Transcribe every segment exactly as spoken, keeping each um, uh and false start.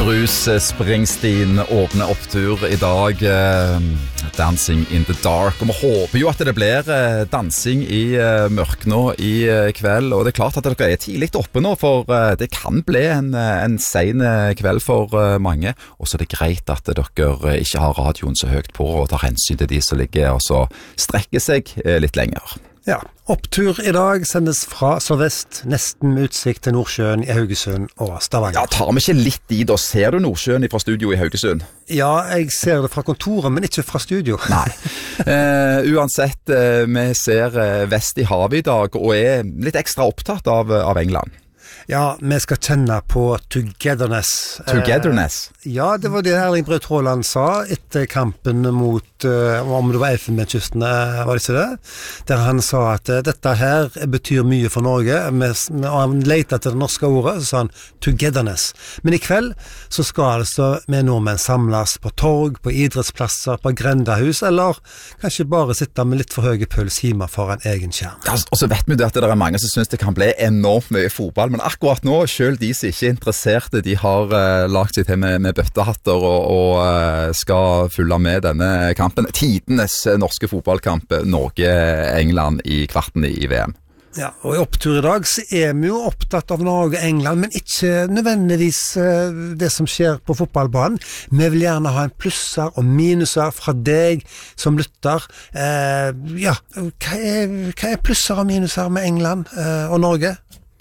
Bruce Springsteen åpner opptur i dag, eh, Dancing in the Dark. Og vi håper jo at det blir eh, dansing i eh, mørk nå i eh, kveld. Og det er klart at dere er tidlig oppe nå, for eh, det kan bli en, en sen kveld for eh, mange. Og så er det greit at dere ikke har radioen så høyt på og tar hensyn til de som ligger og så strekker seg eh, litt lenger. Ja, opptur i dag sendes fra sørvest, nesten med utsikt til Nordsjøen i Haugesund og Stavanger. Ja, tar vi ikke litt dit, da ser du Nordsjøen fra studio i Haugesund? Ja, jeg ser det fra kontoret, men ikke fra studio. Nei. Eh, uansett, eh, vi ser eh, vest i havet i dag, og er litt ekstra opptatt av, av England. Ja, vi skal kjenne på togetherness. Togetherness? Eh, ja, det var det Erling Braut Haaland sa etter kampen mot, uh, om det var Elfenbenskystene, var det ikke det? Der han sa at uh, dette her betyr mye for Norge. Vi, vi, han letet etter det norske ordet, så sa han togetherness. Men i kveld så skal altså vi nordmenn samles på torg, på idrettsplasser, på grendahus, eller kanskje bare sitte med litt for høye puls hjemme foran egen skjerm. Ja, og så vet vi det at det er mange som synes det kan bli enormt mye fotball, men akkurat nå, selv de som ikke er interesserte, de har uh, lagt seg til med, med bøttehatter og, og uh, skal følge med denne kampen. Tidenes norske fotballkamp, Norge-England i kvarten i V M. Ja, og i opptur i dag så er vi jo opptatt av Norge og England, men ikke nødvendigvis uh, det som skjer på fotballbanen. Vi vil gjerne ha en plusser og minuser fra deg som lytter. Uh, ja, hva er, hva er plusser og minuser med England uh, og Norge?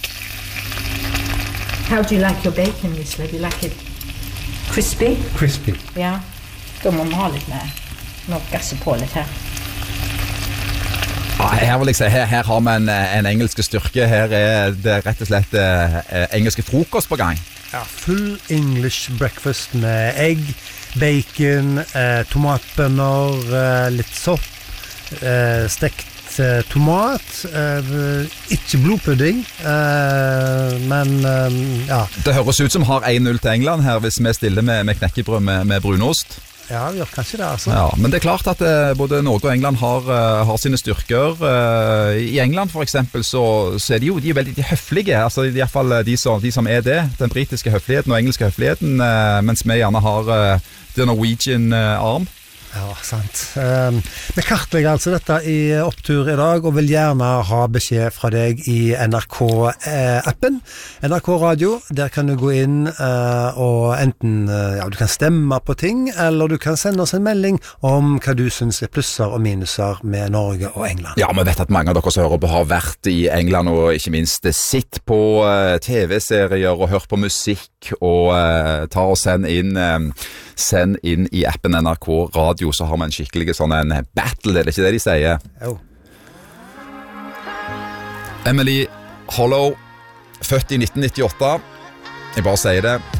How do you like your bacon, Gisle? Do you like it crispy? Crispy. Ja, da må vi ha litt med, nå gasser på litt her. Ja, her, vil jeg si, her, her har vi en, en engelske styrke. Her er det rett og slett eh, engelske frokost på gang. Ja, full English breakfast med egg, bacon, eh, tomatbønner, eh, litt sopp, eh, stekt tomat, eh, ikke blodpudding, eh, men eh, ja. Det høres ut som har en null til England her hvis vi stiller med, med knekkebrød med, med brunost. Ja, vi gjør kanskje det, altså. Ja, men det er klart at eh, både Norge og England har, uh, har sine styrker. Uh, I England for eksempel så, så er de jo de er veldig de høflige, altså i hvert fall de som, de som er det, den britiske høfligheten og engelske høfligheten, uh, mens vi gjerne har uh, the Norwegian uh, arm. Ja, sant. Um, vi kartlegger altså dette i opptur i dag, og vil gjerne ha beskjed fra deg i N R K-appen. N R K Radio, der kan du gå inn uh, og enten uh, ja, du kan stemme på ting, eller du kan sende oss en melding om hva du synes er plusser og minuser med Norge og England. Ja, vi vet at mange av dere som hører på har vært i England, og ikke minst sitt på uh, T V-serier og hørt på musikk, og uh, ta og send inn, uh, send inn i appen N R K Radio, så har man en skikkelig sånn en battle, er det ikke det de sier? Jo. Emily Hollow, født i nitten nittiåtte. Jeg bare sier det.